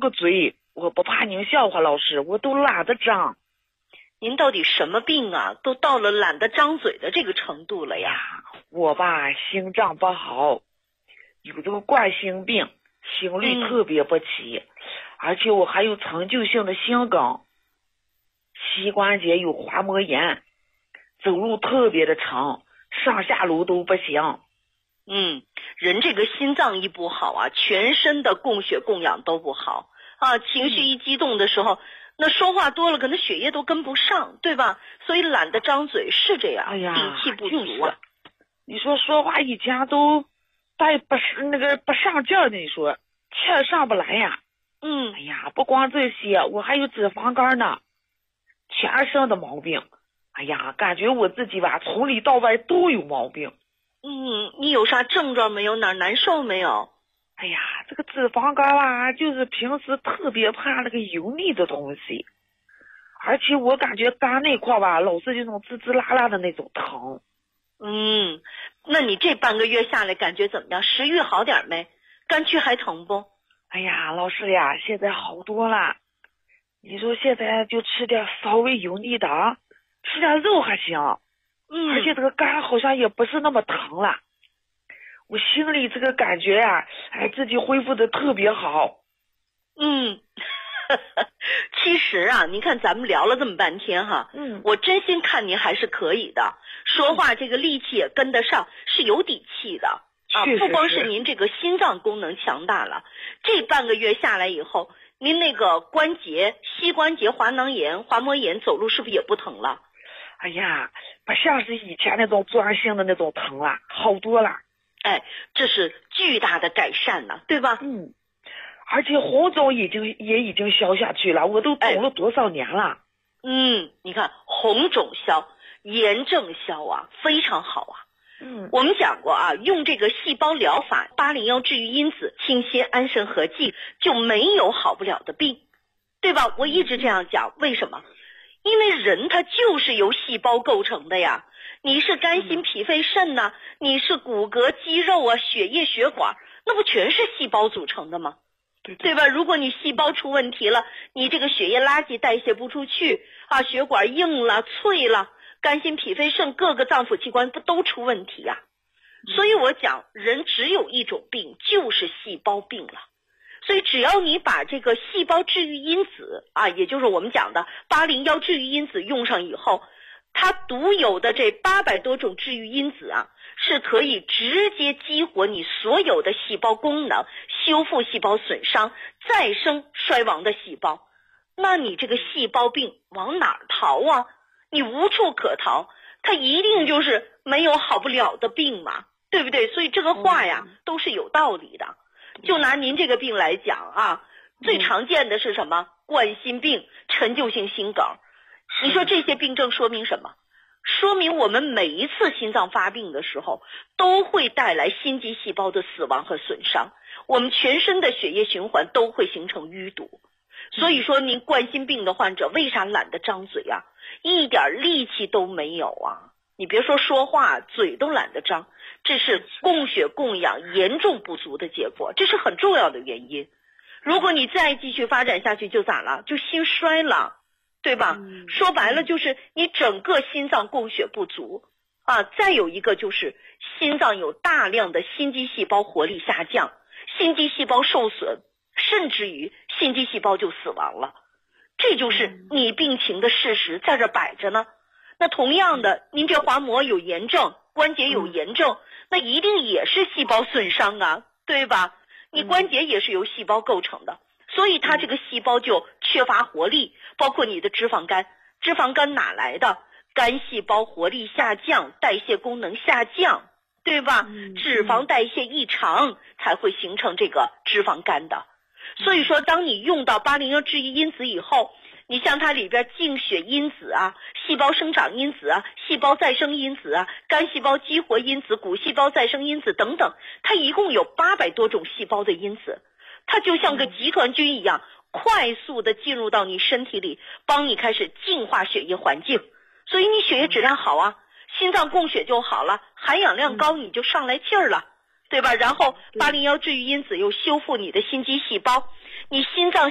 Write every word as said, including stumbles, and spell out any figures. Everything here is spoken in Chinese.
个嘴，我不怕您笑话，老师，我都懒得张。 您到底什么病啊？都到了懒得张嘴的这个程度了呀？ 我吧，心脏不好，有这个冠心病，心率特别不齐，嗯、而且我还有陈旧性的心梗，膝关节有滑膜炎，走路特别的长，上下楼都不行。 嗯，人这个心脏一不好啊，全身的供血供氧都不好啊，情绪一激动的时候。嗯，那说话多了，可能血液都跟不上，对吧？所以懒得张嘴是这样， 哎呀， 底气不足啊。 就是、你说说话以前都带不那个不上劲儿的，你说气儿上不来呀。 嗯， 哎呀，不光这些，我还有脂肪肝呢，全身的毛病。哎呀，感觉我自己吧，从里到外都有毛病。 嗯，你有啥症状没有？哪儿难受没有？ 哎呀，这个脂肪肝啊，就是平时特别怕那个油腻的东西，而且我感觉肝那块吧，老是这种滋滋啦啦的那种疼。 嗯，那你这半个月下来感觉怎么样？食欲好点没？肝区还疼不？ 哎呀，老师呀，现在好多了。你说现在就吃点稍微油腻的，吃点肉还行。 嗯， 而且这个肝好像也不是那么疼了。我心里这个感觉呀、啊，哎，自己恢复的特别好。 嗯，其实啊，您看咱们聊了这么半天哈， 嗯， 我真心看您还是可以的，说话这个力气也跟得上，是有底气的啊。不光是您这个心脏功能强大了，这半个月下来以后，您那个关节、膝关节滑囊炎、滑膜炎，走路是不是也不疼了？ 哎呀，不像是以前那种钻性的那种疼了，好多了。 哎，这是巨大的改善了，对吧？ 嗯，而且红肿已经也已经消下去了，我都肿了多少年了。哎、 嗯，你看红肿消，炎症消啊，非常好啊。 嗯， 我们讲过啊，用这个细胞疗法，八零幺治愈因子、清心安神和剂，就没有好不了的病，对吧？我一直这样讲，为什么？因为人他就是由细胞构成的呀。你是肝心脾肺肾呢、啊，你是骨骼肌肉啊，血液血管，那不全是细胞组成的吗？ 对对吧？如果你细胞出问题了，你这个血液垃圾代谢不出去啊，血管硬了脆了，肝心脾肺肾各个脏腑器官不都出问题呀、啊？所以我讲人只有一种病，就是细胞病了。所以只要你把这个细胞治愈因子啊，也就是我们讲的八零幺治愈因子用上以后，它独有的这八百多种治愈因子啊，是可以直接激活你所有的细胞功能，修复细胞损伤，再生衰亡的细胞。那你这个细胞病往哪儿逃啊？你无处可逃，它一定就是没有好不了的病嘛，对不对？所以这个话呀，都是有道理的。就拿您这个病来讲啊，最常见的是什么？冠心病、陈旧性心梗。你说这些病症说明什么？说明我们每一次心脏发病的时候，都会带来心肌细胞的死亡和损伤，我们全身的血液循环都会形成淤堵。所以说您冠心病的患者为啥懒得张嘴啊？一点力气都没有啊！你别说说话，嘴都懒得张，这是供血供氧严重不足的结果，这是很重要的原因。如果你再继续发展下去，就咋了？就心衰了，对吧？嗯、说白了就是你整个心脏供血不足啊。再有一个就是心脏有大量的心肌细胞活力下降，心肌细胞受损，甚至于心肌细胞就死亡了。这就是你病情的事实，在这摆着呢。那同样的，您这滑膜有炎症，关节有炎症，那一定也是细胞损伤啊，对吧？你关节也是由细胞构成的，所以它这个细胞就缺乏活力，包括你的脂肪肝。脂肪肝哪来的？肝细胞活力下降，代谢功能下降，对吧？脂肪代谢异常才会形成这个脂肪肝的。所以说当你用到八零幺治愈因子以后，你像它里边净血因子啊、细胞生长因子啊、细胞再生因子啊、肝细胞激活因子、骨细胞再生因子等等，它一共有八百多种细胞的因子，它就像个集团军一样，快速的进入到你身体里，帮你开始净化血液环境，所以你血液质量好啊，心脏供血就好了，含氧量高你就上来气儿了，对吧？然后八零幺治愈因子又修复你的心肌细胞，你心脏